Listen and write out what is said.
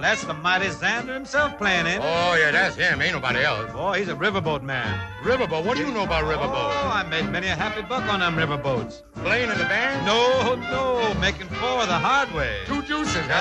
that's the mighty Xander himself playing, ain't it? Oh, yeah, that's him. Ain't nobody else. Oh, he's a riverboat man. Riverboat? What do you know about riverboat? Oh, I made many a happy buck on them riverboats. Playing in the band? No, making four the hard way. Two juices, huh?